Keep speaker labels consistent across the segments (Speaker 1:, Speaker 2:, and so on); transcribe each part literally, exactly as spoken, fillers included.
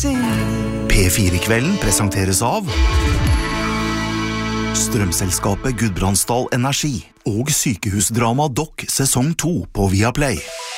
Speaker 1: P fire-kvelden presenteres av Strømselskapet Gudbrandsdal Energi og sykehusdrama Dokk sesong to på Viaplay.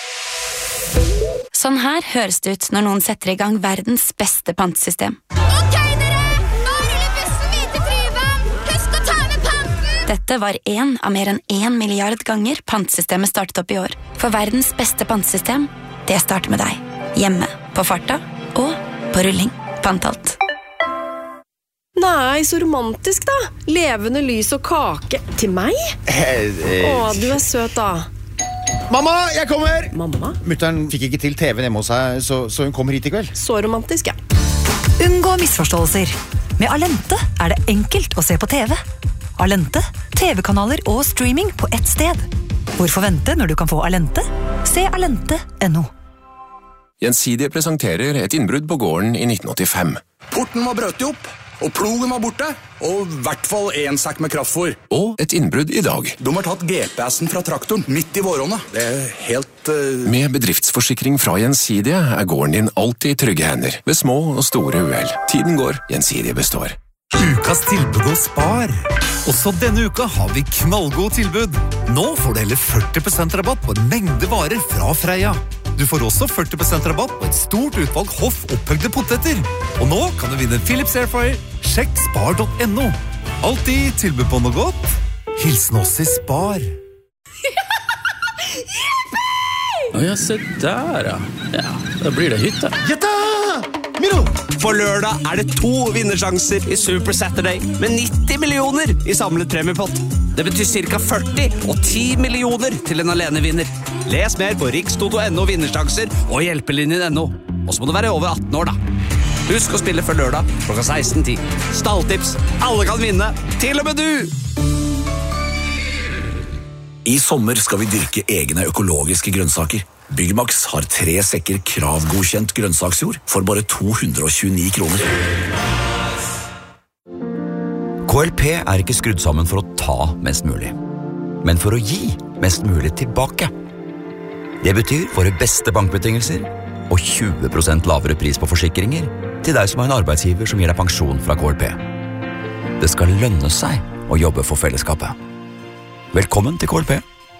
Speaker 2: Sånn her høres det ut når noen setter i gang verdens beste pantesystem.
Speaker 3: Ok dere, nå ruller bussen videre til Tryvann. Husk å ta med panten.
Speaker 2: Dette var en av mer enn en milliard ganger pantesystemet startet opp i år. For verdens beste pantesystem, det starter med deg. Hjemme, på farta og på rulling. Pantalt.
Speaker 4: Nei, så romantisk da. Levende lys og kake. Til meg? Å, du er søt da.
Speaker 5: Mamma, jeg kommer!
Speaker 4: Mamma?
Speaker 5: Mutteren fikk ikke til T V-en hjemme hos seg, så, så hun kommer hit i kveld.
Speaker 4: Så romantisk, ja.
Speaker 6: Unngå misforståelser. Med Alente er det enkelt å se på T V. Alente, T V-kanaler og streaming på ett sted. Hvorfor vente når du kan få Alente? Se alente punktum no.
Speaker 7: Gjensidige presenterer et innbrudd på gården i nitten åttifem.
Speaker 8: Porten var brøt opp, og plogen var borte, og i hvert fall en sekk med kraftfôr.
Speaker 7: Og et innbrudd i dag.
Speaker 8: De har tatt G P S-en fra traktoren midt i våronna. Det er helt... Uh...
Speaker 7: Med bedriftsforsikring fra Gjensidige er gården din alltid i trygge hender, ved små og store uhell. Tiden går, Gjensidige består.
Speaker 9: Ukas tilbud hos Spar. Også denne uka har vi knallgod tilbud. Nå får du hele førti prosent rabatt på en mengde varer fra Freia. Du får også førti prosent rabatt på et stort utvalg hoff opphøgde poteter. Og nå kan du vinne Philips Airfryer. Sjekk spar punktum no. Alltid tilbud på noe godt. Hilsen oss i Spar.
Speaker 10: Ja, se der, ja. Ja, da blir det hytte.
Speaker 5: Gjetta! Miro!
Speaker 11: For lørdag er det to vinnersjanser i Super Saturday med nitti millioner i samlet premiepott. Det betyr cirka førti og ti millioner til en alenevinner. Les mer på rikstoto punktum no vinnersjanser og hjelpelinjen punktum no. Og så må du være over atten år, da. Husk å spille for lørdag klokka seksten ti. Stalltips. Alle kan vinne. Til og med du!
Speaker 12: I sommer skal vi dyrke egne økologiske grønnsaker. Byggmax har tre sekker kravgodkjent grønnsaksjord for bare to hundre og tjueni kroner.
Speaker 13: K L P er ikke skrudd sammen for å ta mest mulig, men for å gi mest mulig tilbake. Det betyr våre beste bankbetingelser og tjue prosent lavere pris på forsikringer til deg som har en arbeidsgiver som gir deg pensjon fra K L P. Det skal lønne seg å jobbe for fellesskapet. Velkommen til K L P.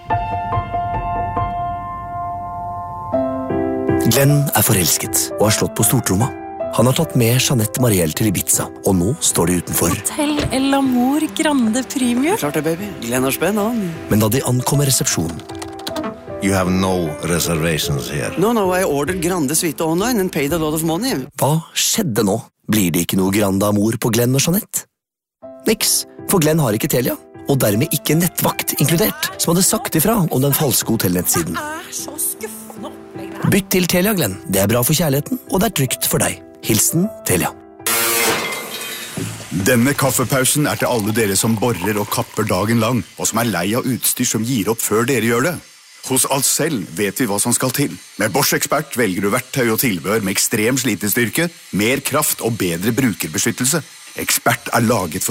Speaker 14: Glenn er forelsket og har slått på stortromma. Han har tatt med Jeanette Marielle til Ibiza, og nå står de utenfor.
Speaker 15: Hotel El Amor Grande Premium.
Speaker 11: Klart det, baby. Glenn har spenn, han.
Speaker 14: Men da de ankommer resepsjonen...
Speaker 16: You have no reservations here.
Speaker 11: No, no, I ordered Grande Suite online and paid a lot of money.
Speaker 14: Hva skjedde nå? Blir det ikke noe Grande Amor på Glenn og Jeanette? Niks, for Glenn har ikke Telia, og dermed ikke nettvakt inkludert, som hadde sagt ifra om den falske hotellnettsiden. Bytt til Telia, Glenn. Det er bra for kjærligheten, og det er trygt for deg. Hilsen Telia.
Speaker 17: Denne kaffepausen er til alle dere som borer og kapper dagen lang, og som er lei av utstyr som gir opp før dere gjør det. Hos Ahlsell vet vi hva som skal til. Med Bosch Expert velger du verktøy og tilbehør med ekstrem slitestyrke, mer kraft og bedre brukerbeskyttelse. Expert er laget for